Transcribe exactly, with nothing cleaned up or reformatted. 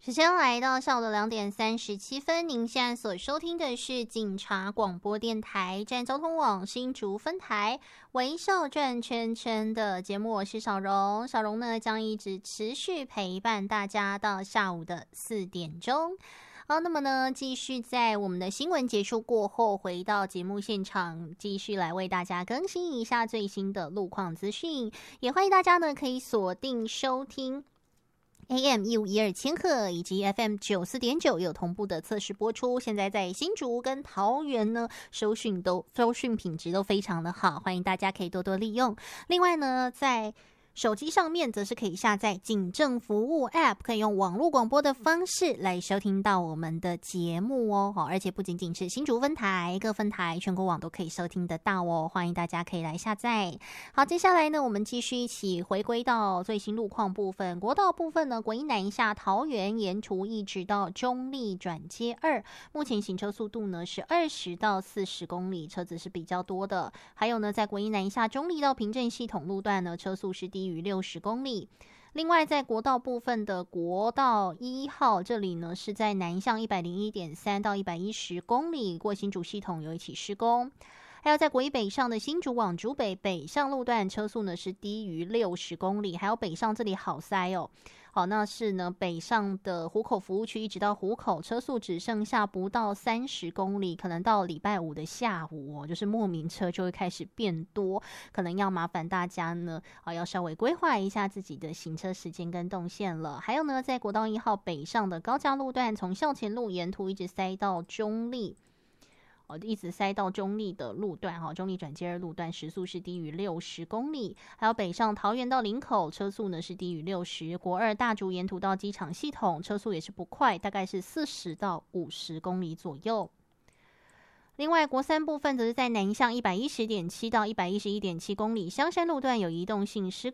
时间来到下午的两点三十七分，您现在所收听的是警察广播电台站交通网新竹分台微笑转圈圈的节目，我是小荣。小荣呢将一直持续陪伴大家到下午的四点钟。好，那么呢，继续在我们的新闻结束过后，回到节目现场，继续来为大家更新一下最新的路况资讯。也欢迎大家呢可以锁定收听A M 一五一二千赫以及 F M 九四点九有同步的测试播出。现在在新竹跟桃园呢，收讯都收讯品质都非常的好，欢迎大家可以多多利用。另外呢，在手机上面则是可以下载警政服务 App， 可以用网络广播的方式来收听到我们的节目哦。而且不仅仅是新竹分台，各分台全国网都可以收听得到哦。欢迎大家可以来下载。好，接下来呢，我们继续一起回归到最新路况部分。国道部分呢，国一南下桃园沿途一直到中立转接二，目前行车速度呢是二十到四十公里，车子是比较多的。还有呢，在国一南下中立到平镇系统路段呢，车速是低于六十公里。另外在国道部分的国道一号，这里呢是在南向 一百零一点三 到一百一十公里，过新竹系统有一起施工。还有在国一北上的新竹往竹北北上路段，车速呢是低于六十公里。还有北上这里好塞哦，好，那是呢北上的湖口服务区一直到湖口，车速只剩下不到三十公里，可能到礼拜五的下午哦，就是莫名车就会开始变多，可能要麻烦大家呢啊要稍微规划一下自己的行车时间跟动线了。还有呢，在国道一号北上的高架路段，从校前路沿途一直塞到中立。一直塞到中立的路段，中立转接二路段时速是低于六十公里。还有北上桃园到林口，车速呢是低于六十。国二大竹沿途到机场系统，车速也是不快，大概是四十到五十公里左右。另外国三部分则是在南向 一百一十点七 到 一百一十一点七公里，香山路段有移动性施